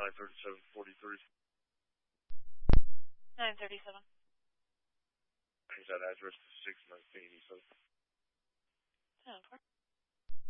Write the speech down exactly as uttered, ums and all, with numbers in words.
nine thirty-seven forty-three. nine thirty-seven. Change that address to six nineteen East Oak. ten four.